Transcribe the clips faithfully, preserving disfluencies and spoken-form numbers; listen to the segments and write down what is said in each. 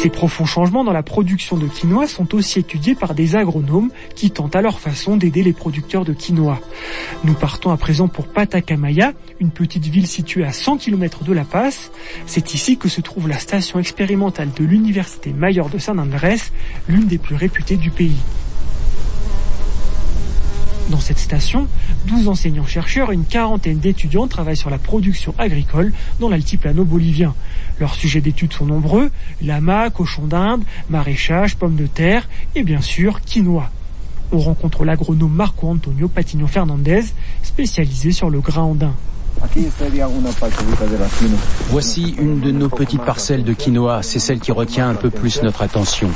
Ces profonds changements dans la production de quinoa sont aussi étudiés par des agronomes qui tentent à leur façon d'aider les producteurs de quinoa. Nous partons à présent pour Patacamaya, une petite ville située à cent kilomètres de La Paz. C'est ici que se trouve la station expérimentale de l'Université Mayor de San Andrés, l'une des plus réputées du pays. Dans cette station, douze enseignants-chercheurs et une quarantaine d'étudiants travaillent sur la production agricole dans l'altiplano bolivien. Leurs sujets d'études sont nombreux, lama, cochons d'Inde, maraîchage, pommes de terre et bien sûr quinoa. On rencontre l'agronome Marco Antonio Patino Fernandez, spécialisé sur le grain andin. Voici une de nos petites parcelles de quinoa, c'est celle qui retient un peu plus notre attention.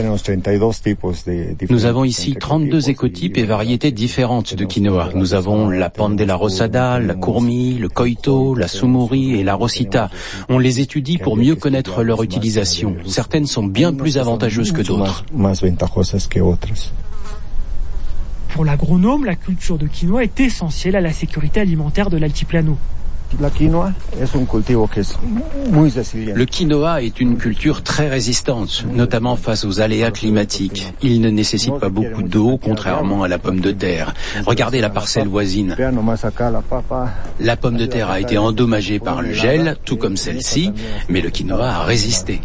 Nous avons ici trente-deux écotypes et variétés différentes de quinoa. Nous avons la Pandela rosada, la Courmi, le Coito, la Sumuri et la Rosita. On les étudie pour mieux connaître leur utilisation. Certaines sont bien plus avantageuses que d'autres. Pour l'agronome, la culture de quinoa est essentielle à la sécurité alimentaire de l'altiplano. Le quinoa est une culture très résistante, notamment face aux aléas climatiques. Il ne nécessite pas beaucoup d'eau, contrairement à la pomme de terre. Regardez la parcelle voisine. La pomme de terre a été endommagée par le gel, tout comme celle-ci, mais le quinoa a résisté.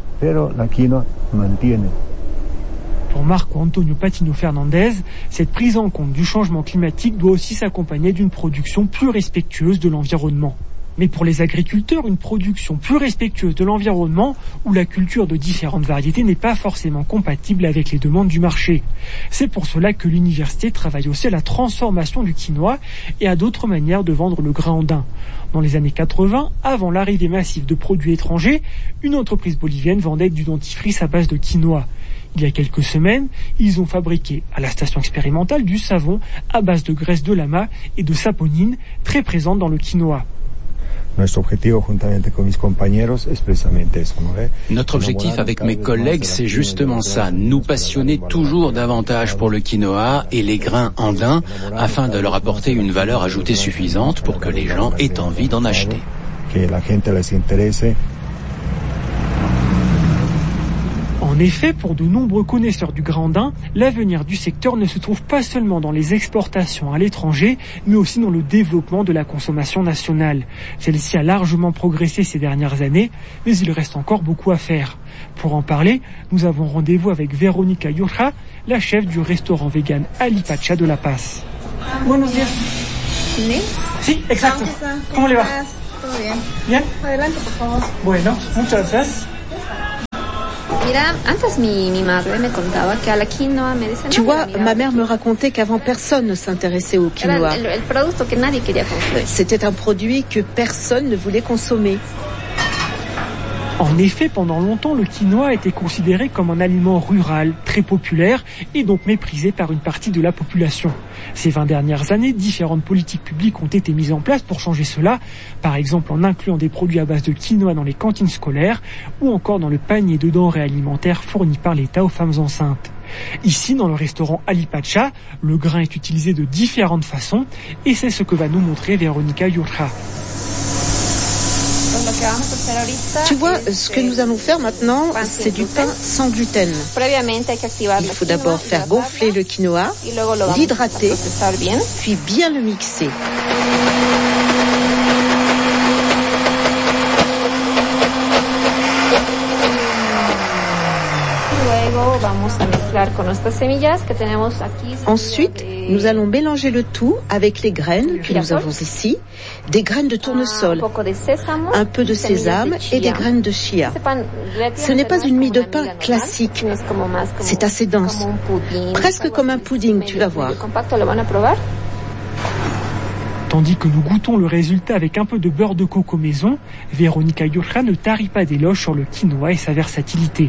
Pour Marco Antonio Patino Fernandez, cette prise en compte du changement climatique doit aussi s'accompagner d'une production plus respectueuse de l'environnement. Mais pour les agriculteurs, une production plus respectueuse de l'environnement ou la culture de différentes variétés n'est pas forcément compatible avec les demandes du marché. C'est pour cela que l'université travaille aussi à la transformation du quinoa et à d'autres manières de vendre le grain andin. Dans les années quatre-vingts, avant l'arrivée massive de produits étrangers, une entreprise bolivienne vendait du dentifrice à base de quinoa. Il y a quelques semaines, ils ont fabriqué à la station expérimentale du savon à base de graisse de lama et de saponine, très présente dans le quinoa. Notre objectif avec mes collègues, c'est justement ça, nous passionner toujours davantage pour le quinoa et les grains andins afin de leur apporter une valeur ajoutée suffisante pour que les gens aient envie d'en acheter. En effet, pour de nombreux connaisseurs du grain andin, l'avenir du secteur ne se trouve pas seulement dans les exportations à l'étranger, mais aussi dans le développement de la consommation nationale. Celle-ci a largement progressé ces dernières années, mais il reste encore beaucoup à faire. Pour en parler, nous avons rendez-vous avec Verónica Yurja, la chef du restaurant vegan Alipacha de La Paz. Buenos días. ¿Sí? Sí, exacto. ¿Cómo le va? Todo bien. Bien. Adelante, por favor. Bueno, muchas gracias. Tu vois, ma mère me racontait qu'avant personne ne s'intéressait au quinoa. C'était un produit que personne ne voulait consommer. En effet, pendant longtemps, le quinoa a été considéré comme un aliment rural, très populaire et donc méprisé par une partie de la population. Ces vingt dernières années, différentes politiques publiques ont été mises en place pour changer cela, par exemple en incluant des produits à base de quinoa dans les cantines scolaires ou encore dans le panier de denrées alimentaires fourni par l'État aux femmes enceintes. Ici, dans le restaurant Alipacha, le grain est utilisé de différentes façons et c'est ce que va nous montrer Verónica Yurja. Tu vois, ce que nous allons faire maintenant, c'est du pain sans gluten. Il faut d'abord faire gonfler le quinoa, l'hydrater, puis bien le mixer. Ensuite, nous allons mélanger le tout avec les graines que nous avons ici, des graines de tournesol, un peu de sésame et des graines de chia. Ce n'est pas une mie de pain classique, c'est assez dense, presque comme un pudding, tu vas voir. Tandis que nous goûtons le résultat avec un peu de beurre de coco maison, Verónica Yurja ne tarit pas d'éloges sur le quinoa et sa versatilité.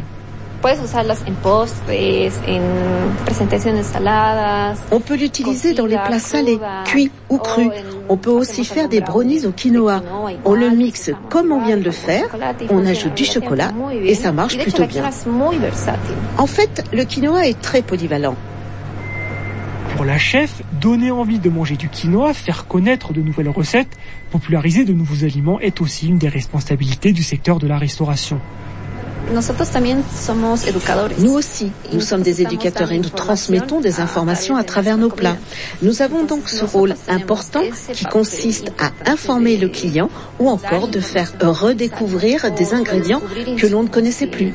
On peut l'utiliser dans les plats salés, cuits ou crus. On peut aussi faire des brownies au quinoa. On le mixe comme on vient de le faire, on ajoute du chocolat et ça marche plutôt bien. En fait, le quinoa est très polyvalent. Pour la chef, donner envie de manger du quinoa, faire connaître de nouvelles recettes, populariser de nouveaux aliments est aussi une des responsabilités du secteur de la restauration. Nous aussi, nous sommes des éducateurs et nous transmettons des informations à travers nos plats. Nous avons donc ce rôle important qui consiste à informer le client ou encore de faire redécouvrir des ingrédients que l'on ne connaissait plus.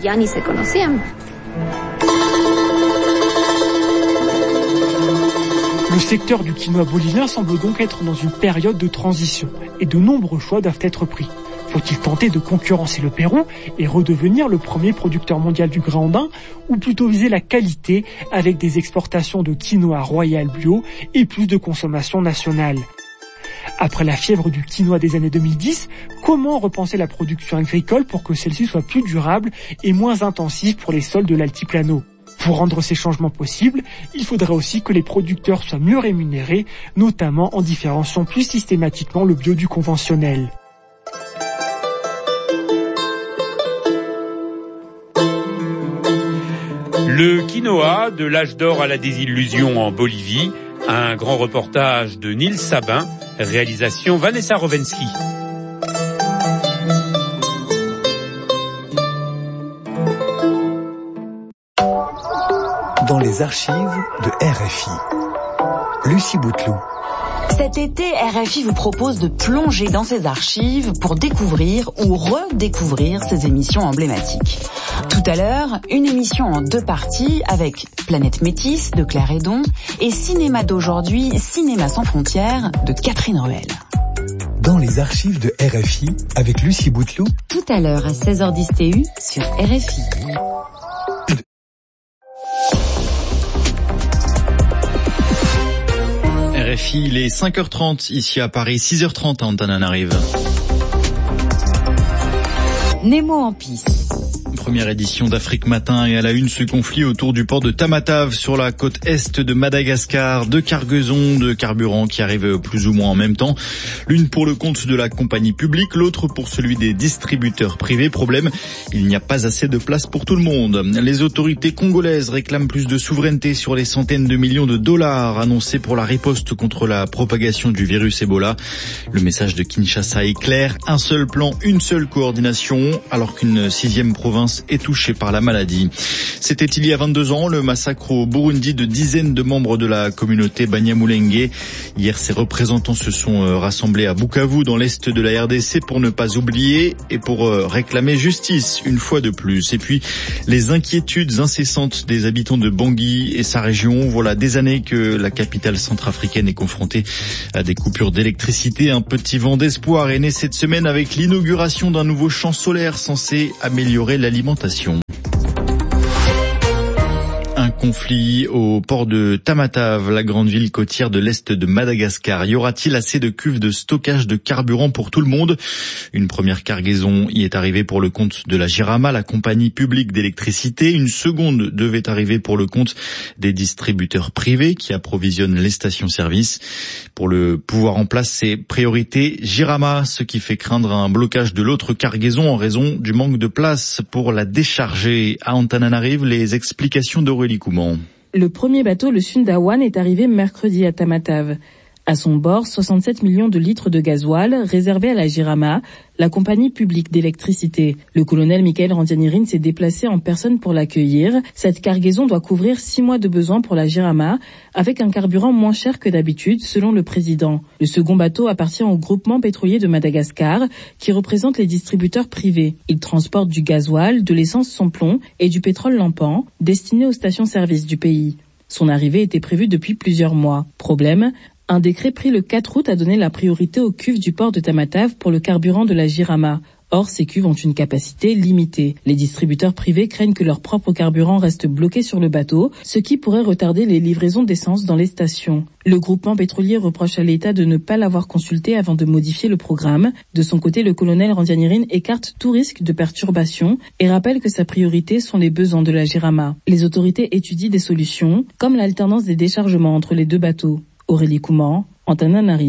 Le secteur du quinoa bolivien semble donc être dans une période de transition et de nombreux choix doivent être pris. Faut-il tenter de concurrencer le Pérou et redevenir le premier producteur mondial du grain andin ou plutôt viser la qualité avec des exportations de quinoa royal bio et plus de consommation nationale? Après la fièvre du quinoa des années deux mille dix, comment repenser la production agricole pour que celle-ci soit plus durable et moins intensive pour les sols de l'altiplano? Pour rendre ces changements possibles, il faudrait aussi que les producteurs soient mieux rémunérés, notamment en différenciant plus systématiquement le bio du conventionnel. Le quinoa, de l'âge d'or à la désillusion en Bolivie, un grand reportage de Nils Sabin, réalisation Vanessa Rovensky. Dans les archives de R F I. Lucie Bouteloup. Cet été, R F I vous propose de plonger dans ses archives pour découvrir ou redécouvrir ses émissions emblématiques. Tout à l'heure, une émission en deux parties avec Planète Métis de Claire Hédon et Cinéma d'aujourd'hui, Cinéma sans frontières de Catherine Ruel. Dans les archives de R F I avec Lucie Bouteloup. Tout à l'heure à seize heures dix T U sur R F I. R F I, il est cinq heures trente ici à Paris, six heures trente à Antananarive. Nemo en piste. Première édition d'Afrique Matin et à la une ce conflit autour du port de Tamatave sur la côte est de Madagascar. Deux cargaisons de carburant qui arrivent plus ou moins en même temps. L'une pour le compte de la compagnie publique, l'autre pour celui des distributeurs privés. Problème, il n'y a pas assez de place pour tout le monde. Les autorités congolaises réclament plus de souveraineté sur les centaines de millions de dollars annoncés pour la riposte contre la propagation du virus Ebola. Le message de Kinshasa est clair, un seul plan, une seule coordination, alors qu'une sixième province est touché par la maladie. C'était il y a vingt-deux ans, le massacre au Burundi de dizaines de membres de la communauté Banyamulenge. Hier, ces représentants se sont rassemblés à Bukavu, dans l'est de la R D C, pour ne pas oublier et pour réclamer justice, une fois de plus. Et puis, les inquiétudes incessantes des habitants de Bangui et sa région. Voilà des années que la capitale centrafricaine est confrontée à des coupures d'électricité. Un petit vent d'espoir est né cette semaine avec l'inauguration d'un nouveau champ solaire censé améliorer l'alimentation. Un conflit au port de Tamatave, la grande ville côtière de l'est de Madagascar. Y aura-t-il assez de cuves de stockage de carburant pour tout le monde? Une première cargaison y est arrivée pour le compte de la Jirama, la compagnie publique d'électricité. Une seconde devait arriver pour le compte des distributeurs privés qui approvisionnent les stations-service. Pour le pouvoir en place, c'est priorité Jirama, ce qui fait craindre un blocage de l'autre cargaison en raison du manque de place pour la décharger. À Antananarive, les explications d'Aurélie Couman. Le premier bateau, le Sundawan, est arrivé mercredi à Tamatave. À son bord, soixante-sept millions de litres de gasoil réservés à la Jirama, la compagnie publique d'électricité. Le colonel Michael Randianirin s'est déplacé en personne pour l'accueillir. Cette cargaison doit couvrir six mois de besoin pour la Jirama, avec un carburant moins cher que d'habitude, selon le président. Le second bateau appartient au groupement pétrolier de Madagascar, qui représente les distributeurs privés. Il transporte du gasoil, de l'essence sans plomb et du pétrole lampant, destinés aux stations-service du pays. Son arrivée était prévue depuis plusieurs mois. Problème, un décret pris le quatre août a donné la priorité aux cuves du port de Tamatave pour le carburant de la Jirama. Or, ces cuves ont une capacité limitée. Les distributeurs privés craignent que leur propre carburant reste bloqué sur le bateau, ce qui pourrait retarder les livraisons d'essence dans les stations. Le groupement pétrolier reproche à l'État de ne pas l'avoir consulté avant de modifier le programme. De son côté, le colonel Randianirin écarte tout risque de perturbation et rappelle que sa priorité sont les besoins de la Jirama. Les autorités étudient des solutions, comme l'alternance des déchargements entre les deux bateaux. Aurélie Couman, Antananarive,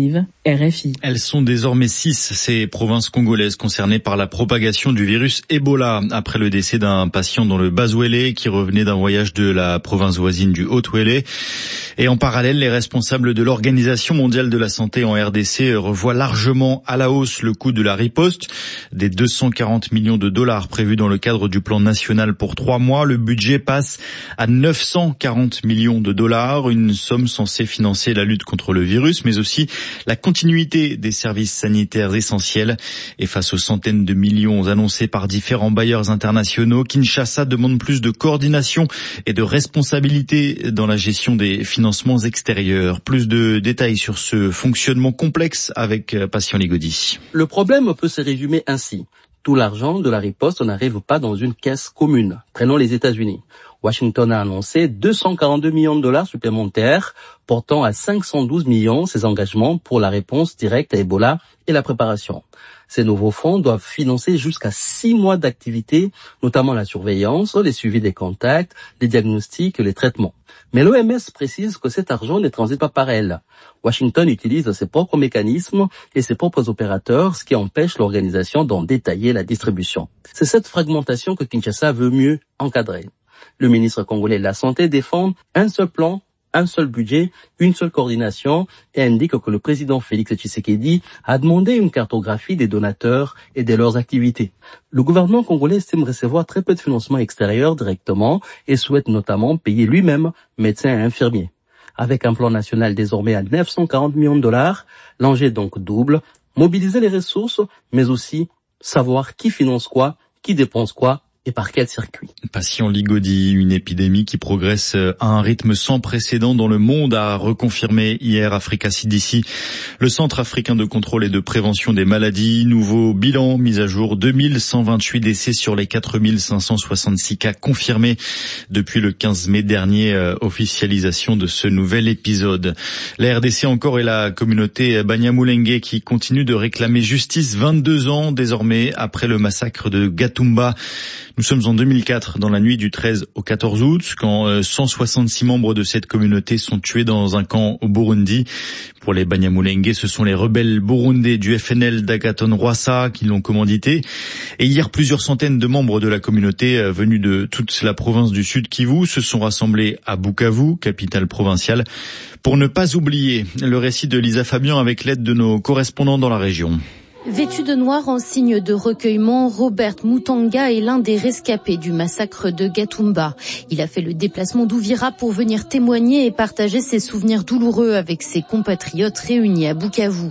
R F I. Elles sont désormais six, ces provinces congolaises concernées par la propagation du virus Ebola, après le décès d'un patient dans le Bas-Ouélé qui revenait d'un voyage de la province voisine du Haut-Ouélé. Et en parallèle, les responsables de l'Organisation mondiale de la santé en R D C revoient largement à la hausse le coût de la riposte. Des deux cent quarante millions de dollars prévus dans le cadre du plan national pour trois mois, le budget passe à neuf cent quarante millions de dollars, une somme censée financer la lutte contre le virus, mais aussi la continuité des services sanitaires essentiels. Et face aux centaines de millions annoncés par différents bailleurs internationaux, Kinshasa demande plus de coordination et de responsabilité dans la gestion des financements extérieurs. Plus de détails sur ce fonctionnement complexe avec Patient Ligodi. Le problème peut se résumer ainsi. Tout l'argent de la riposte n'arrive pas dans une caisse commune. Prenons les États-Unis. Washington a annoncé deux cent quarante-deux millions de dollars supplémentaires, portant à cinq cent douze millions ses engagements pour la réponse directe à Ebola et la préparation. Ces nouveaux fonds doivent financer jusqu'à six mois d'activité, notamment la surveillance, les suivis des contacts, les diagnostics et les traitements. Mais l'O M S précise que cet argent ne transite pas par elle. Washington utilise ses propres mécanismes et ses propres opérateurs, ce qui empêche l'organisation d'en détailler la distribution. C'est cette fragmentation que Kinshasa veut mieux encadrer. Le ministre congolais de la Santé défend un seul plan, un seul budget, une seule coordination et indique que le président Félix Tshisekedi a demandé une cartographie des donateurs et de leurs activités. Le gouvernement congolais estime recevoir très peu de financement extérieur directement et souhaite notamment payer lui-même médecins et infirmiers. Avec un plan national désormais à neuf cent quarante millions de dollars, l'enjeu est donc double, mobiliser les ressources, mais aussi savoir qui finance quoi, qui dépense quoi, et par quel circuit. Patient Ligodi, une épidémie qui progresse à un rythme sans précédent dans le monde, a reconfirmé hier Africa C D C, le Centre africain de contrôle et de prévention des maladies. Nouveau bilan mis à jour, deux mille cent vingt-huit décès sur les quatre mille cinq cent soixante-six cas confirmés depuis le quinze mai dernier, euh, officialisation de ce nouvel épisode. La R D C encore et la communauté Banyamulenge qui continue de réclamer justice vingt-deux ans désormais après le massacre de Gatumba. Nous sommes en deux mille quatre, dans la nuit du treize au quatorze août, quand cent soixante-six membres de cette communauté sont tués dans un camp au Burundi. Pour les Banyamulenge, ce sont les rebelles burundais du F N L d'Agathon Rwasa qui l'ont commandité. Et hier, plusieurs centaines de membres de la communauté venus de toute la province du Sud Kivu se sont rassemblés à Bukavu, capitale provinciale, pour ne pas oublier. Le récit de Lisa Fabian avec l'aide de nos correspondants dans la région. Vêtu de noir en signe de recueillement, Robert Mutanga est l'un des rescapés du massacre de Gatumba. Il a fait le déplacement d'Uvira pour venir témoigner et partager ses souvenirs douloureux avec ses compatriotes réunis à Bukavu.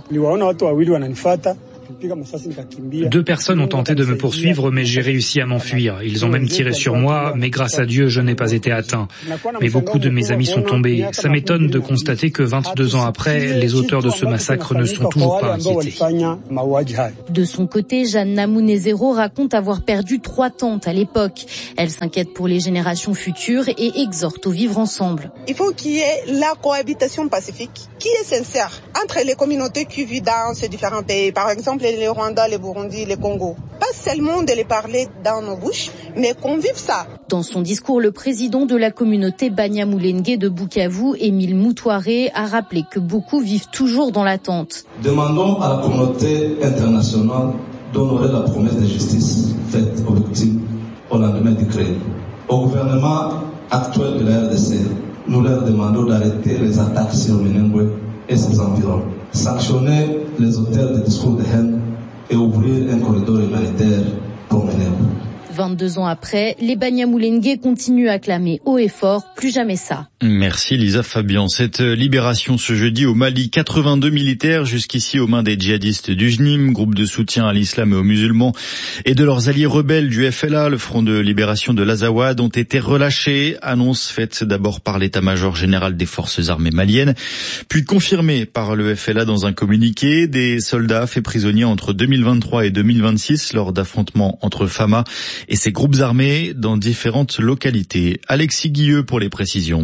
Deux personnes ont tenté de me poursuivre, mais j'ai réussi à m'enfuir. Ils ont même tiré sur moi, mais grâce à Dieu, je n'ai pas été atteint. Mais beaucoup de mes amis sont tombés. Ça m'étonne de constater que vingt-deux ans après, les auteurs de ce massacre ne sont toujours pas inquiétés. De son côté, Jeanne Namunezero raconte avoir perdu trois tantes à l'époque. Elle s'inquiète pour les générations futures et exhorte au vivre ensemble. Il faut qu'il y ait la cohabitation pacifique qui est sincère entre les communautés qui vivent dans ces différents pays. Par exemple, les Rwandais, les Burundi, les Congo. Pas seulement de les parler dans nos bouches, mais qu'on vive ça. Dans son discours, le président de la communauté Banyamulenge de Bukavu, Émile Moutouaré, a rappelé que beaucoup vivent toujours dans l'attente. Demandons à la communauté internationale d'honorer la promesse de justice faite aux victimes au lendemain du crime. Au gouvernement actuel de la R D C, nous leur demandons d'arrêter les attaques sur Minembwe et ses environs, sanctionner les auteurs de discours de haine et ouvrir un corridor humanitaire pour Minembwe. vingt-deux ans après, les Banyamulenge continuent à clamer haut et fort, plus jamais ça. Merci Lisa Fabian. Cette libération ce jeudi au Mali, quatre-vingt-deux militaires jusqu'ici aux mains des djihadistes du J N I M, groupe de soutien à l'islam et aux musulmans, et de leurs alliés rebelles du F L A, le Front de libération de l'Azawad, ont été relâchés. Annonce faite d'abord par l'état-major général des forces armées maliennes, puis confirmée par le F L A dans un communiqué. Des soldats faits prisonniers entre deux mille vingt-trois et deux mille vingt-six lors d'affrontements entre Fama et ses groupes armés dans différentes localités. Alexis Guilleux pour les précisions.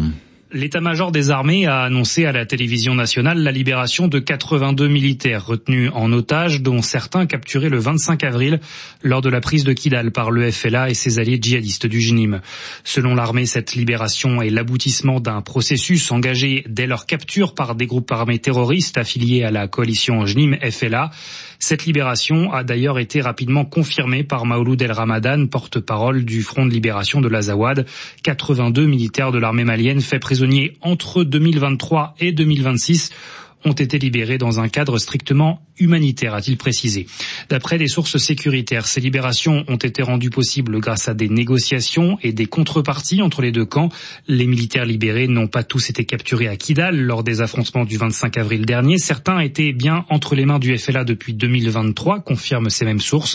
L'état-major des armées a annoncé à la télévision nationale la libération de quatre-vingt-deux militaires retenus en otage, dont certains capturés le vingt-cinq avril lors de la prise de Kidal par le F L A et ses alliés djihadistes du J N I M. Selon l'armée, cette libération est l'aboutissement d'un processus engagé dès leur capture par des groupes armés terroristes affiliés à la coalition J N I M F L A. Cette libération a d'ailleurs été rapidement confirmée par Maouloud El Ramadan, porte-parole du Front de libération de l'Azawad. quatre-vingt-deux militaires de l'armée malienne faits prisonniers entre deux mille vingt-trois et deux mille vingt-six ont été libérés dans un cadre strictement humanitaire, a-t-il précisé. D'après des sources sécuritaires, ces libérations ont été rendues possibles grâce à des négociations et des contreparties entre les deux camps. Les militaires libérés n'ont pas tous été capturés à Kidal lors des affrontements du vingt-cinq avril dernier. Certains étaient bien entre les mains du F L A depuis deux mille vingt-trois, confirment ces mêmes sources.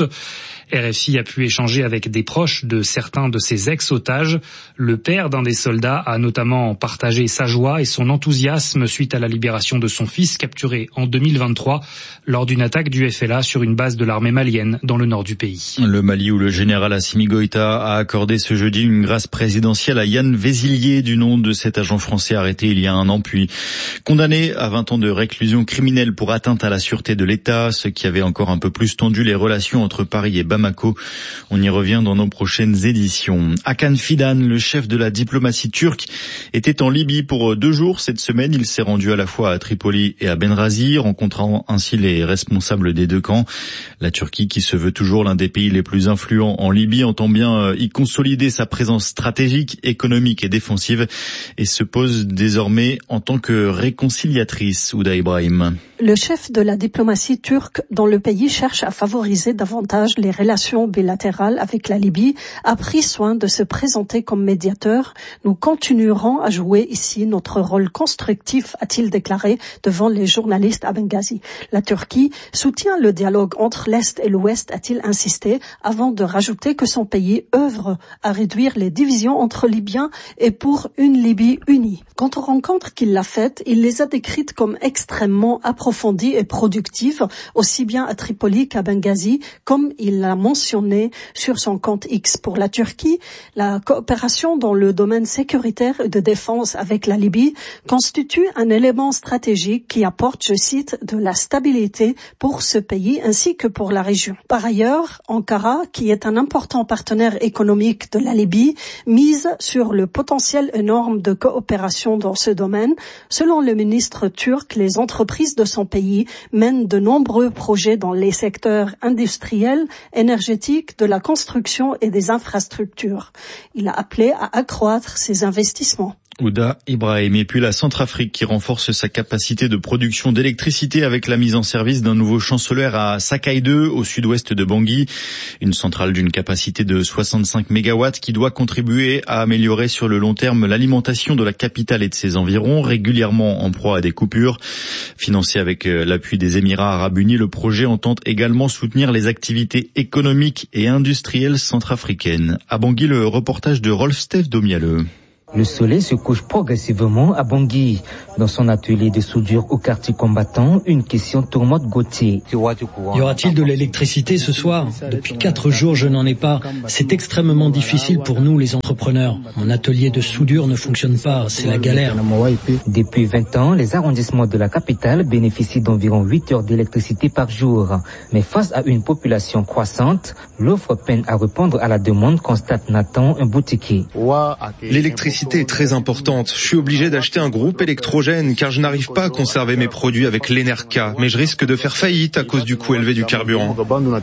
R F I a pu échanger avec des proches de certains de ces ex-otages. Le père d'un des soldats a notamment partagé sa joie et son enthousiasme suite à la libération de son fils capturé en deux mille vingt-trois lors d'une attaque du F L A sur une base de l'armée malienne dans le nord du pays. Le Mali, où le général Assimi Goïta a accordé ce jeudi une grâce présidentielle à Yann Vézilier, du nom de cet agent français arrêté il y a un an, puis condamné à vingt ans de réclusion criminelle pour atteinte à la sûreté de l'État, ce qui avait encore un peu plus tendu les relations entre Paris et Bamako. On y revient dans nos prochaines éditions. Hakan Fidan, le chef de la diplomatie turque, était en Libye pour deux jours cette semaine. Il s'est rendu à la fois à Tripoli et à Benghazi, rencontrant ainsi les responsables des deux camps. La Turquie, qui se veut toujours l'un des pays les plus influents en Libye, entend bien y consolider sa présence stratégique, économique et défensive et se pose désormais en tant que réconciliatrice. Ouda Ibrahim. Le chef de la diplomatie turque dans le pays cherche à favoriser davantage les relations bilatérales avec la Libye, a pris soin de se présenter comme médiateur. Nous continuerons à jouer ici notre rôle constructif, a-t-il déclaré devant les journalistes à Benghazi. La Turquie soutient le dialogue entre l'Est et l'Ouest, a-t-il insisté, avant de rajouter que son pays œuvre à réduire les divisions entre Libyens et pour une Libye unie. Quant aux rencontres qu'il a faites, il les a décrites comme extrêmement approfondies et productives, aussi bien à Tripoli qu'à Benghazi, comme il l'a mentionné sur son compte X. Pour la Turquie, la coopération dans le domaine sécuritaire et de défense avec la Libye constitue un élément stratégique qui apporte, je cite, de la stabilité pour ce pays ainsi que pour la région. Par ailleurs, Ankara, qui est un important partenaire économique de la Libye, mise sur le potentiel énorme de coopération dans ce domaine. Selon le ministre turc, les entreprises de son pays mènent de nombreux projets dans les secteurs industriels, énergétiques, de la construction et des infrastructures. Il a appelé à accroître ses investissements. Ouda Ibrahim. Et puis la Centrafrique qui renforce sa capacité de production d'électricité avec la mise en service d'un nouveau champ solaire à Sakai deux, au sud-ouest de Bangui. Une centrale d'une capacité de soixante-cinq mégawatts qui doit contribuer à améliorer sur le long terme l'alimentation de la capitale et de ses environs, régulièrement en proie à des coupures. Financé avec l'appui des Émirats arabes unis, le projet entend également soutenir les activités économiques et industrielles centrafricaines. À Bangui, le reportage de Rolf-Stef Domialeux. Le soleil se couche progressivement à Bangui. Dans son atelier de soudure au quartier combattant, une question tourmente Gauthier. Y aura-t-il de l'électricité ce soir? Depuis quatre jours, je n'en ai pas. C'est extrêmement difficile pour nous, les entrepreneurs. Mon atelier de soudure ne fonctionne pas, c'est la galère. Depuis vingt ans, les arrondissements de la capitale bénéficient d'environ huit heures d'électricité par jour. Mais face à une population croissante, l'offre peine à répondre à la demande, constate Nathan, un boutiquier. L'électricité est très importante. Je suis obligé d'acheter un groupe électrogène car je n'arrive pas à conserver mes produits avec l'Enerca, mais je risque de faire faillite à cause du coût élevé du carburant.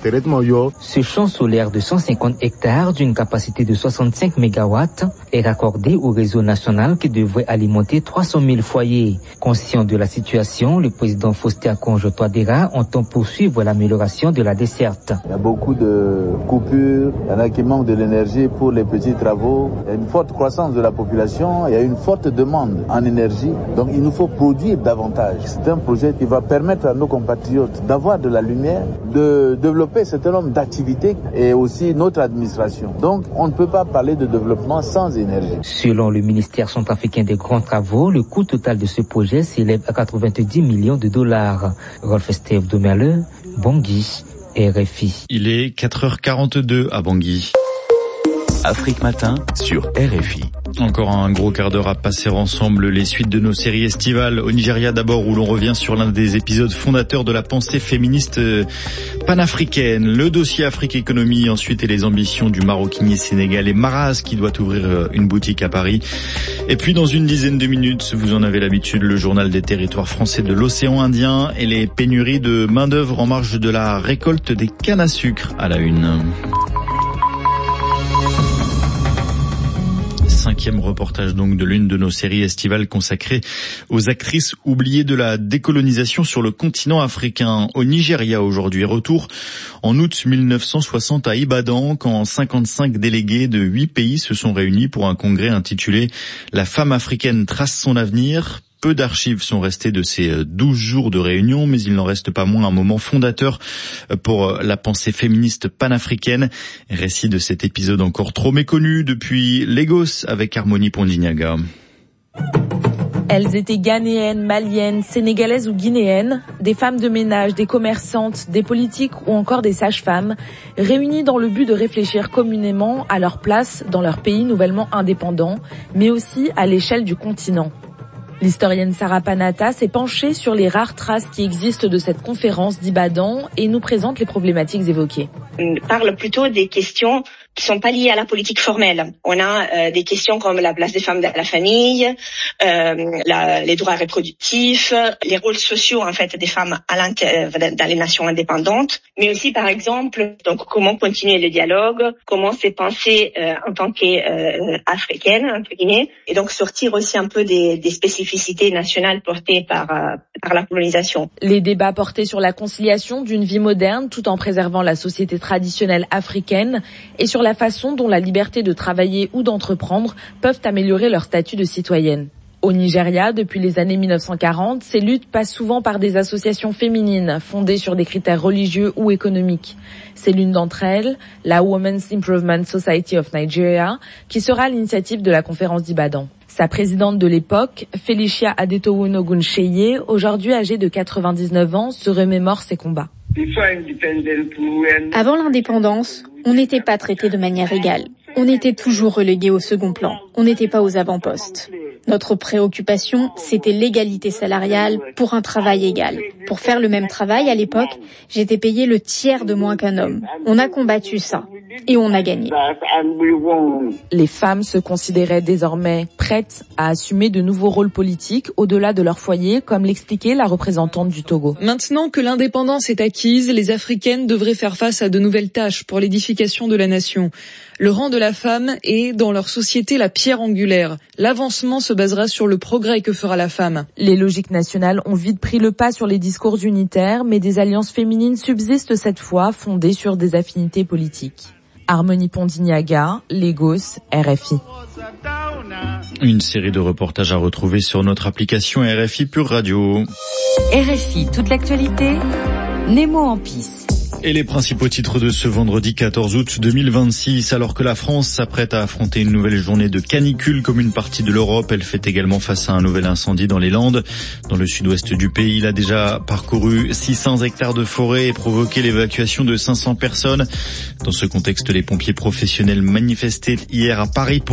Ce champ solaire de cent cinquante hectares d'une capacité de soixante-cinq mégawatts est raccordé au réseau national qui devrait alimenter trois cent mille foyers. Conscient de la situation, le président Faustin Conjo-Touadéra entend poursuivre l'amélioration de la desserte. Il y a beaucoup de coupures, il y en a qui manquent de l'énergie pour les petits travaux, il y a une forte croissance de la population, il y a une forte demande en énergie, donc il nous faut produire davantage. C'est un projet qui va permettre à nos compatriotes d'avoir de la lumière, de développer un certain nombre d'activités et aussi notre administration. Donc on ne peut pas parler de développement sans énergie. Selon le ministère centrafricain des grands travaux, le coût total de ce projet s'élève à quatre-vingt-dix millions de dollars. Rolf-Stef Domialeux, Bangui, R F I. Il est quatre heures quarante-deux à Bangui. Afrique Matin sur R F I. Encore un gros quart d'heure à passer ensemble, les suites de nos séries estivales. Au Nigeria d'abord, où l'on revient sur l'un des épisodes fondateurs de la pensée féministe panafricaine. Le dossier Afrique Économie ensuite et les ambitions du maroquinier sénégalais Maraz qui doit ouvrir une boutique à Paris. Et puis dans une dizaine de minutes, vous en avez l'habitude, le journal des territoires français de l'océan Indien et les pénuries de main d'œuvre en marge de la récolte des cannes à sucre à la une. Cinquième reportage donc de l'une de nos séries estivales consacrée aux actrices oubliées de la décolonisation sur le continent africain. Au Nigeria aujourd'hui, retour en août mille neuf cent soixante à Ibadan, quand cinquante-cinq délégués de huit pays se sont réunis pour un congrès intitulé « La femme africaine trace son avenir ». Peu d'archives sont restées de ces douze jours de réunion, mais il n'en reste pas moins un moment fondateur pour la pensée féministe panafricaine. Récit de cet épisode encore trop méconnu depuis Lagos avec Harmonie Pondignaga. Elles étaient ghanéennes, maliennes, sénégalaises ou guinéennes, des femmes de ménage, des commerçantes, des politiques ou encore des sages-femmes, réunies dans le but de réfléchir communément à leur place dans leur pays nouvellement indépendant, mais aussi à l'échelle du continent. L'historienne Sarah Panata s'est penchée sur les rares traces qui existent de cette conférence d'Ibadan et nous présente les problématiques évoquées. On parle plutôt des questions qui sont pas liées à la politique formelle. On a euh, des questions comme la place des femmes dans la famille, euh, la, les droits reproductifs, les rôles sociaux en fait des femmes à dans les nations indépendantes, mais aussi par exemple donc comment continuer le dialogue, comment se penser euh, en tant qu'africaine euh, entre guillemets, et donc sortir aussi un peu des, des spécificités nationales portées par euh, par la colonisation. Les débats portaient sur la conciliation d'une vie moderne tout en préservant la société traditionnelle africaine et sur la façon dont la liberté de travailler ou d'entreprendre peuvent améliorer leur statut de citoyenne. Au Nigeria, depuis les années mille neuf cent quarante, ces luttes passent souvent par des associations féminines fondées sur des critères religieux ou économiques. C'est l'une d'entre elles, la Women's Improvement Society of Nigeria, qui sera à l'initiative de la conférence d'Ibadan. Sa présidente de l'époque, Felicia Adetowu Ogunsheye, aujourd'hui âgée de quatre-vingt-dix-neuf ans, se remémore ses combats. Avant l'indépendance, on n'était pas traité de manière égale. On était toujours relégué au second plan. On n'était pas aux avant-postes. Notre préoccupation, c'était l'égalité salariale pour un travail égal. Pour faire le même travail, à l'époque, j'étais payé le tiers de moins qu'un homme. On a combattu ça. Et on a gagné. Les femmes se considéraient désormais prêtes à assumer de nouveaux rôles politiques au-delà de leur foyer, comme l'expliquait la représentante du Togo. Maintenant que l'indépendance est acquise, les Africaines devraient faire face à de nouvelles tâches pour l'édification de la nation. Le rang de la femme est, dans leur société, la pierre angulaire. L'avancement se basera sur le progrès que fera la femme. Les logiques nationales ont vite pris le pas sur les discours unitaires, mais des alliances féminines subsistent cette fois, fondées sur des affinités politiques. Harmonie Pondignaga, Lagos, R F I. Une série de reportages à retrouver sur notre application R F I Pure Radio. R F I, toute l'actualité, Nemo en piste. Et les principaux titres de ce vendredi quatorze août deux mille vingt-six, alors que la France s'apprête à affronter une nouvelle journée de canicule comme une partie de l'Europe, elle fait également face à un nouvel incendie dans les Landes. Dans le sud-ouest du pays, il a déjà parcouru six cents hectares de forêt et provoqué l'évacuation de cinq cents personnes. Dans ce contexte, les pompiers professionnels manifestaient hier à Paris pour